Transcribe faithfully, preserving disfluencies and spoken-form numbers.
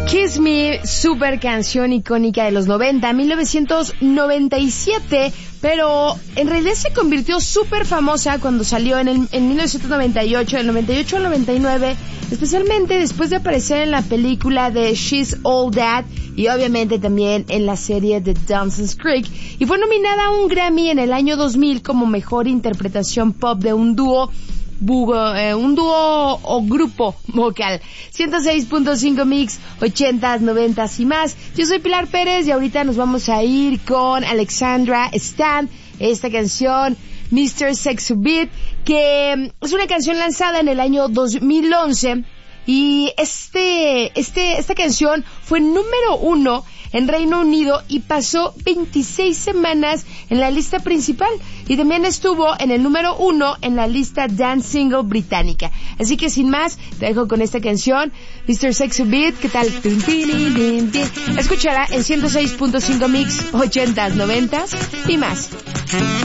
Kiss Me, super canción icónica de los noventa, mil novecientos noventa y siete, pero en realidad se convirtió súper famosa cuando salió en, el, en mil novecientos noventa y ocho, del noventa y ocho al noventa y nueve, especialmente después de aparecer en la película de She's All That y obviamente también en la serie de Dawson's Creek, y fue nominada a un Grammy en el año dos mil como mejor interpretación pop de un dúo Bugo, eh, un dúo o grupo vocal. ciento seis punto cinco Mix, ochentas, noventas y más. Yo soy Pilar Pérez y ahorita nos vamos a ir con Alexandra Stan, esta canción mister Sexy Beat, que es una canción lanzada en el año dos mil once, y este, este, esta canción fue número uno en Reino Unido y pasó veintiséis semanas en la lista principal, y también estuvo en el número uno en la lista Dance Single británica. Así que sin más, te dejo con esta canción, mister Sexy Beat. ¿Qué tal? Escúchala en ciento seis punto cinco Mix, ochentas, noventas y más.